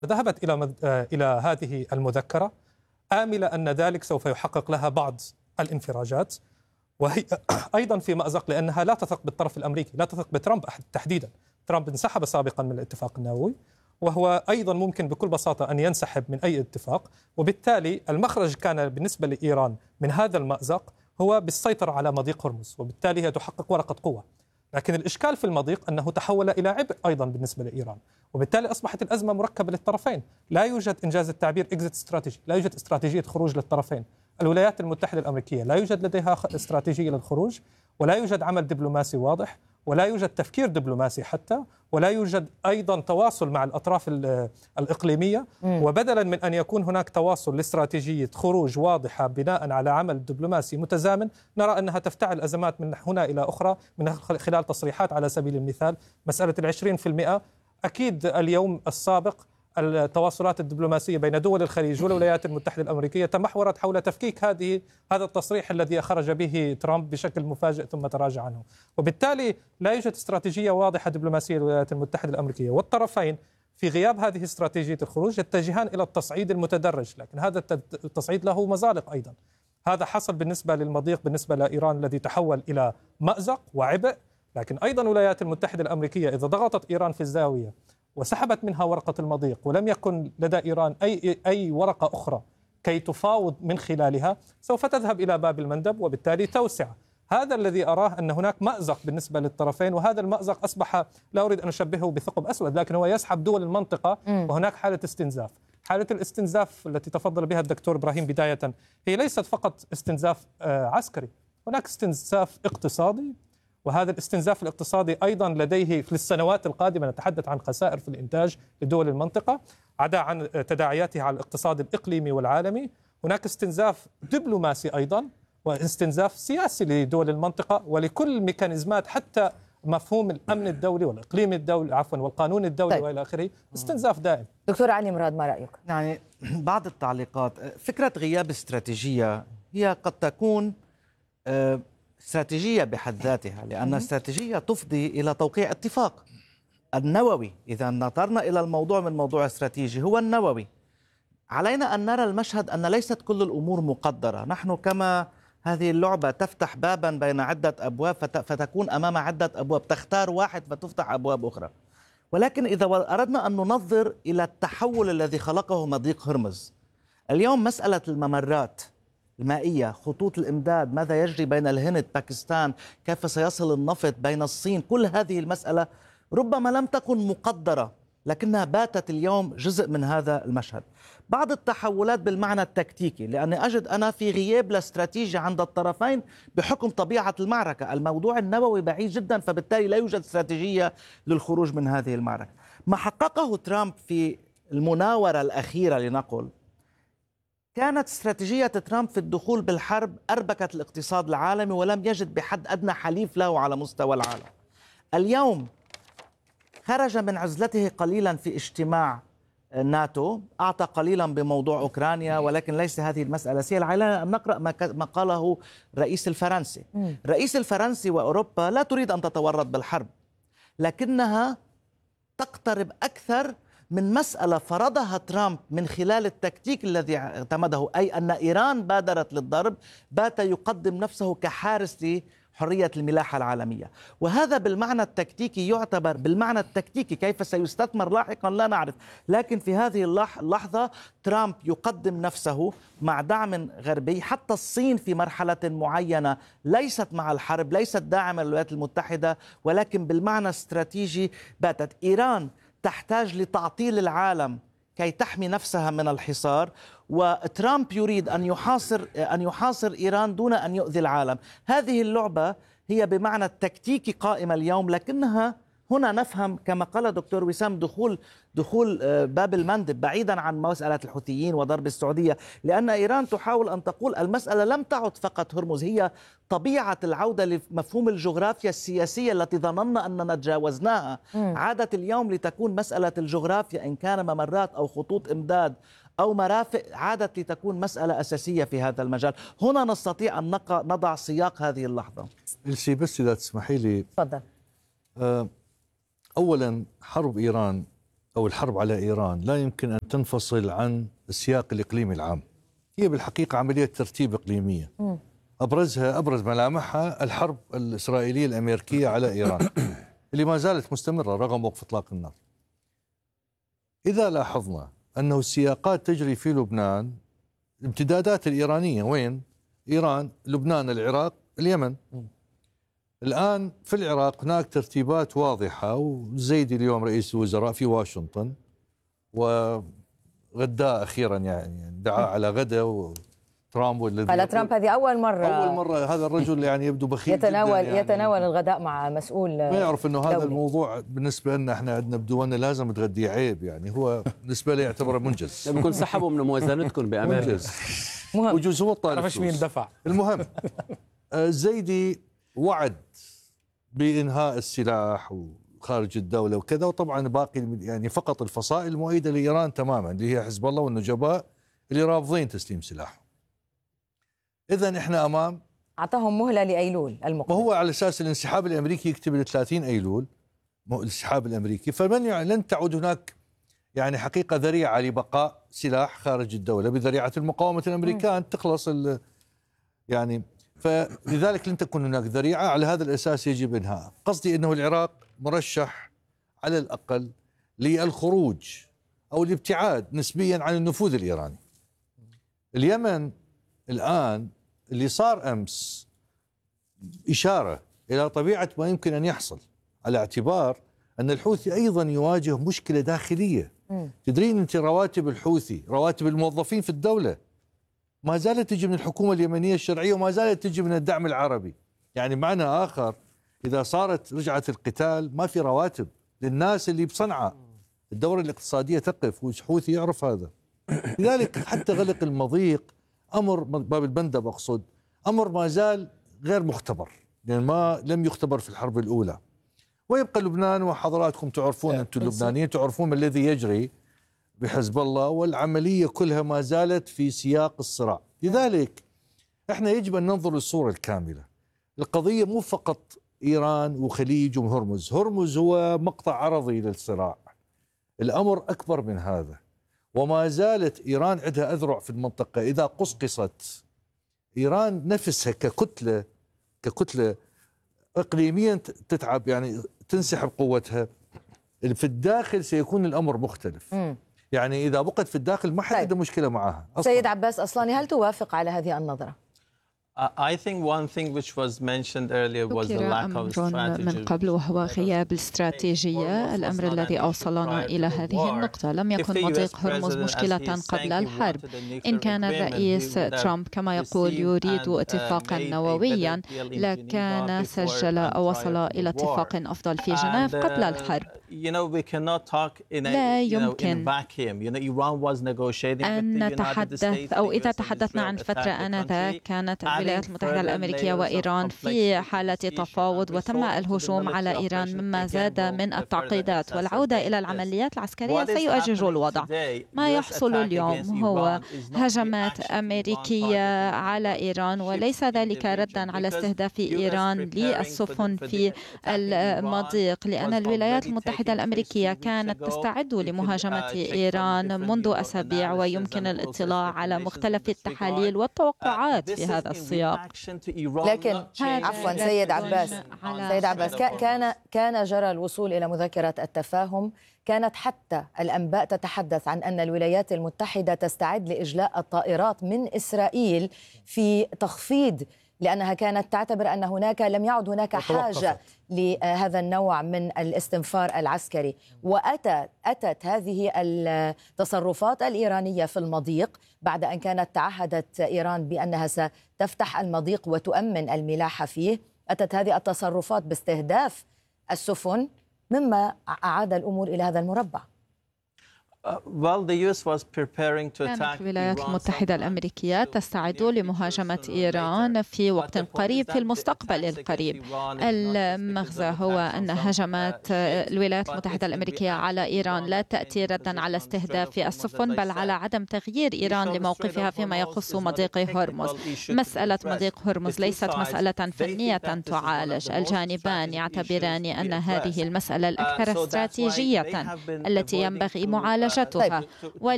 ذهبت إلى هذه المذكرة آملة أن ذلك سوف يحقق لها بعض الانفراجات، وهي أيضا في مأزق لأنها لا تثق بالطرف الأمريكي، لا تثق بترامب تحديدا. ترامب انسحب سابقا من الاتفاق النووي، وهو أيضا ممكن بكل بساطة أن ينسحب من أي اتفاق، وبالتالي المخرج كان بالنسبة لإيران من هذا المأزق هو بالسيطرة على مضيق هرمز، وبالتالي هي تحقق ورقة قوة. لكن الإشكال في المضيق أنه تحول إلى عبء أيضا بالنسبة لإيران، وبالتالي أصبحت الأزمة مركبة للطرفين. لا يوجد إنجاز التعبير إكزيت استراتيجي، لا يوجد استراتيجية خروج للطرفين. الولايات المتحدة الأمريكية لا يوجد لديها استراتيجية للخروج، ولا يوجد عمل دبلوماسي واضح، ولا يوجد تفكير دبلوماسي حتى، ولا يوجد أيضا تواصل مع الأطراف الإقليمية. وبدلا من أن يكون هناك تواصل لاستراتيجية خروج واضحة بناء على عمل دبلوماسي متزامن، نرى أنها تفتعل أزمات من هنا إلى أخرى من خلال تصريحات. على سبيل المثال مسألة 20%، أكيد اليوم السابق التواصلات الدبلوماسية بين دول الخليج والولايات المتحدة الأمريكية تمحورت حول تفكيك هذا التصريح الذي خرج به ترامب بشكل مفاجئ ثم تراجع عنه. وبالتالي لا يوجد استراتيجية واضحة دبلوماسية للولايات المتحدة الأمريكية، والطرفين في غياب هذه استراتيجية الخروج يتجهان إلى التصعيد المتدرج، لكن هذا التصعيد له مزالق أيضا. هذا حصل بالنسبة للمضيق بالنسبة لإيران الذي تحول إلى مأزق وعبء، لكن أيضا الولايات المتحدة الأمريكية إذا ضغطت إيران في الزاوية وسحبت منها ورقة المضيق ولم يكن لدى إيران أي ورقة أخرى كي تفاوض من خلالها، سوف تذهب إلى باب المندب وبالتالي توسع. هذا الذي أراه أن هناك مأزق بالنسبة للطرفين، وهذا المأزق أصبح، لا أريد أن أشبهه بثقب أسود، لكن هو يسحب دول المنطقة، وهناك حالة استنزاف. حالة الاستنزاف التي تفضل بها الدكتور إبراهيم بداية هي ليست فقط استنزاف عسكري، هناك استنزاف اقتصادي، وهذا الاستنزاف الاقتصادي أيضا لديه في السنوات القادمة نتحدث عن خسائر في الإنتاج لدول المنطقة، عدا عن تداعياتها على الاقتصاد الإقليمي والعالمي. هناك استنزاف دبلوماسي أيضا، واستنزاف سياسي لدول المنطقة ولكل ميكانيزمات، حتى مفهوم الأمن الدولي والإقليم الدولي والقانون الدولي وإلى آخره، استنزاف دائم. دكتور علي مراد، ما رأيك؟ يعني بعض التعليقات. فكرة غياب استراتيجية هي قد تكون استراتيجية بحد ذاتها، لأن استراتيجية تفضي إلى توقيع اتفاق النووي. إذا نظرنا إلى الموضوع من موضوع استراتيجي هو النووي، علينا أن نرى المشهد أن ليست كل الأمور مقدرة. نحن كما هذه اللعبة تفتح بابا بين عدة أبواب فتكون أمام عدة أبواب، تختار واحد فتفتح أبواب أخرى. ولكن إذا أردنا أن ننظر إلى التحول الذي خلقه مضيق هرمز اليوم، مسألة الممرات المائية، خطوط الإمداد، ماذا يجري بين الهند، باكستان، كيف سيصل النفط بين الصين، كل هذه المسألة ربما لم تكن مقدرة لكنها باتت اليوم جزء من هذا المشهد. بعض التحولات بالمعنى التكتيكي، لأني أجد أنا في غياب لاستراتيجية عند الطرفين بحكم طبيعة المعركة. الموضوع النووي بعيد جدا، فبالتالي لا يوجد استراتيجية للخروج من هذه المعركة. ما حققه ترامب في المناورة الأخيرة لنقل كانت استراتيجية ترامب في الدخول بالحرب أربكت الاقتصاد العالمي ولم يجد بحد أدنى حليف له على مستوى العالم. اليوم خرج من عزلته قليلا في اجتماع ناتو، أعطى قليلا بموضوع أوكرانيا، ولكن ليس هذه المسألة سيئة. علينا أن نقرأ ما قاله الرئيس الفرنسي. الرئيس الفرنسي وأوروبا لا تريد أن تتورط بالحرب، لكنها تقترب أكثر من مسألة فرضها ترامب من خلال التكتيك الذي اعتمده، أي أن إيران بادرت للضرب، بات يقدم نفسه كحارس لحرية الملاحة العالمية. وهذا بالمعنى التكتيكي يعتبر بالمعنى التكتيكي، كيف سيستثمر لاحقا لا نعرف، لكن في هذه اللحظة ترامب يقدم نفسه مع دعم غربي. حتى الصين في مرحلة معينة ليست مع الحرب، ليست داعمة للولايات المتحدة، ولكن بالمعنى الاستراتيجي باتت. إيران تحتاج لتعطيل العالم كي تحمي نفسها من الحصار، وترامب يريد أن يحاصر إيران دون أن يؤذي العالم. هذه اللعبة هي بمعنى التكتيكي قائمة اليوم، لكنها هنا نفهم كما قال دكتور وسام دخول باب المندب بعيدا عن مسألة الحوثيين وضرب السعودية، لأن إيران تحاول أن تقول المسألة لم تعد فقط هرمز، هي طبيعة العودة لمفهوم الجغرافيا السياسية التي ظننا أننا تجاوزناها. عادت اليوم لتكون مسألة الجغرافيا، إن كان ممرات أو خطوط إمداد أو مرافق، عادت لتكون مسألة أساسية في هذا المجال. هنا نستطيع أن نضع سياق هذه اللحظة. الشيء بس إذا تسمحي لي. تفضل. أولا حرب إيران أو الحرب على إيران لا يمكن أن تنفصل عن السياق الإقليمي العام. هي بالحقيقة عملية ترتيب إقليمية أبرز ملامحها الحرب الإسرائيلية الأمريكية على إيران اللي ما زالت مستمرة رغم وقف إطلاق النار. إذا لاحظنا أنه السياقات تجري في لبنان، الامتدادات الإيرانية وين؟ إيران، لبنان، العراق، اليمن. الآن في العراق هناك ترتيبات واضحة، والزيدي اليوم رئيس الوزراء في واشنطن، وغداء أخيرا يعني دعا على غدا، وترامب والذي قال ترامب هذه أول مرة هذا الرجل يعني يبدو بخيل يتناول الغداء مع مسؤول ما يعرف أنه هذا دولي. الموضوع بالنسبة لنا احنا عندنا بدولنا لازم تغدي عيب، يعني هو بالنسبة له يعتبره منجز. بكون سحبوا من موازنتكم بأمريكا. منجز. وجوز هو الطالب. مش مين دفع. المهم الزيدي وعد بإنهاء السلاح وخارج الدولة وكذا، وطبعا باقي يعني فقط الفصائل المؤيدة لإيران تماما اللي هي حزب الله والنجباء اللي رافضين تسليم سلاحهم. إذن إحنا أمام أعطاهم مهلة لأيلول المقبل، وهو على أساس الانسحاب الأمريكي يكتب ل 30 أيلول الانسحاب الأمريكي، لن تعود هناك يعني حقيقة ذريعة لبقاء سلاح خارج الدولة بذريعة المقاومة الأمريكان تخلص يعني، فلذلك لن تكون هناك ذريعة. على هذا الأساس يجب إنهاء. قصدي أنه العراق مرشح على الأقل للخروج أو الابتعاد نسبيا عن النفوذ الإيراني. اليمن الآن اللي صار أمس إشارة إلى طبيعة ما يمكن أن يحصل، على اعتبار أن الحوثي أيضا يواجه مشكلة داخلية. تدرين أنت رواتب الحوثي، رواتب الموظفين في الدولة ما زالت تجي من الحكومة اليمنية الشرعية وما زالت تجي من الدعم العربي. يعني معنى آخر إذا رجعت القتال ما في رواتب للناس اللي بصنعاء، الدورة الاقتصادية تقف، والحوثي يعرف هذا. لذلك حتى غلق المضيق أمر باب البندب أقصد أمر ما زال غير مختبر، لأن ما لم يختبر في الحرب الأولى. ويبقى لبنان، وحضراتكم تعرفون أنتم اللبنانيين تعرفون ما الذي يجري بحزب الله، والعملية كلها ما زالت في سياق الصراع. لذلك احنا يجب أن ننظر للصورة الكاملة. القضية مو فقط إيران وخليج وهرمز، هرمز هو مقطع عرضي للصراع، الأمر أكبر من هذا. وما زالت إيران عندها أذرع في المنطقة، إذا قصقصت إيران نفسها ككتلة إقليميا تتعب، يعني تنسحب قوتها. في الداخل سيكون الأمر مختلف. يعني إذا بقت في الداخل ما حد عنده مشكلة معها أصلاً. سيد عباس أصلاني، هل توافق على هذه النظرة؟ I think one thing which was mentioned earlier was the lack of strategy. من قبل وهو غياب الاستراتيجية، الأمر الذي أوصلنا إلى هذه النقطة. لم يكن مضيق هرمز مشكلة قبل الحرب. إن كان الرئيس ترامب كما يقول يريد اتفاقا نوويا لكان سجل أو وصل إلى اتفاق أفضل في جنيف قبل الحرب. لا يمكن أن نتحدث، أو إذا تحدثنا عن فترة آنذاك كانت الولايات المتحدة الأمريكية وإيران في حالة تفاوض، وتم الهجوم على إيران مما زاد من التعقيدات، والعودة إلى العمليات العسكرية سيؤجج الوضع. ما يحصل اليوم هو هجمات أمريكية على إيران، وليس ذلك ردا على استهداف إيران للسفن في المضيق، لأن الولايات المتحدة الأمريكية كانت تستعد لمهاجمة إيران منذ أسابيع، ويمكن الاطلاع على مختلف التحاليل والتوقعات في هذا السياق. لكن عفوا سيد عباس، كان جرى الوصول إلى مذكرة التفاهم. كانت حتى الأنباء تتحدث عن أن الولايات المتحدة تستعد لإجلاء الطائرات من إسرائيل في تخفيض، لأنها كانت تعتبر أن لم يعد هناك حاجة لهذا النوع من الاستنفار العسكري. وأتت هذه التصرفات الإيرانية في المضيق بعد أن كانت تعهدت إيران بأنها ستفتح المضيق وتؤمن الملاحة فيه. أتت هذه التصرفات باستهداف السفن، مما أعاد الأمور إلى هذا المربع. كانت الولايات المتحدة الأمريكية تستعد لمهاجمة إيران في وقت قريب، في المستقبل القريب. المغزى هو أن هجمات الولايات المتحدة الأمريكية على إيران لا تأتي ردا على استهداف السفن، بل على عدم تغيير إيران لموقفها فيما يخص مضيق هرمز. مسألة مضيق هرمز ليست مسألة فنية تعالج. الجانبان يعتبران أن هذه المسألة الأكثر استراتيجية التي ينبغي معالجتها.